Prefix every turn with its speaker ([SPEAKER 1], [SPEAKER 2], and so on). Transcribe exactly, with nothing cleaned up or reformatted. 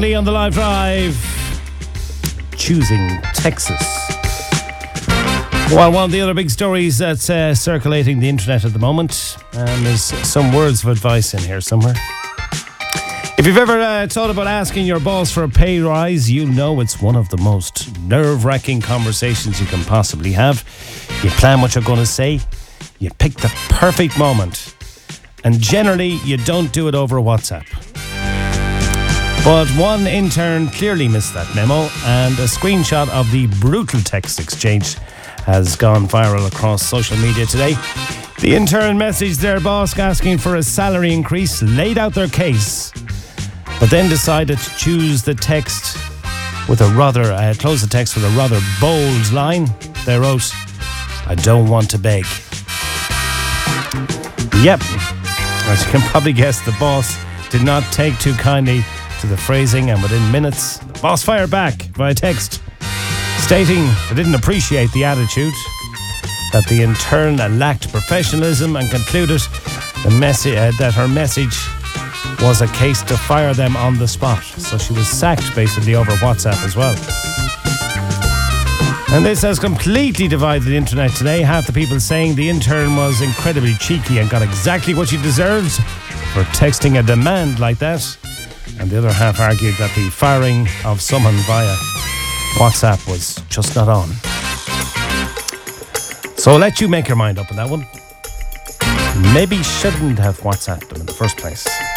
[SPEAKER 1] On the live drive, choosing Texas. Well, one of the other big stories that's uh, circulating the internet at the moment, and there's some words of advice in here somewhere. If you've ever uh, thought about asking your boss for a pay rise, you know it's one of the most nerve-wracking conversations you can possibly have. You plan what you're going to say, you pick the perfect moment, and generally you don't do it over WhatsApp. But one intern clearly missed that memo, and a screenshot of the brutal text exchange has gone viral across social media today. The intern messaged their boss asking for a salary increase, laid out their case, but then decided to choose the text with a rather, uh, close the text with a rather bold line. They wrote, "I don't want to beg." Yep, as you can probably guess, the boss did not take too kindly to the phrasing, and within minutes, the boss fired back via text, stating they didn't appreciate the attitude, that the intern lacked professionalism, and concluded the messi- uh, that her message was a case to fire them on the spot. So she was sacked basically over WhatsApp as well. And this has completely divided the internet today. Half the people saying the intern was incredibly cheeky and got exactly what she deserved for texting a demand like that. And the other half argued that the firing of someone via WhatsApp was just not on. So I'll let you make your mind up on that one. Maybe shouldn't have WhatsApped them in the first place.